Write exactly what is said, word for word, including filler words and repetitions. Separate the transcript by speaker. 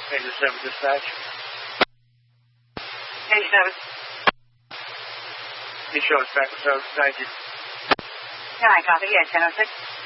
Speaker 1: Major seven dispatch.
Speaker 2: Major seven.
Speaker 1: You show us back with service. Thank you.
Speaker 2: Can I copy? Yeah, ten oh six.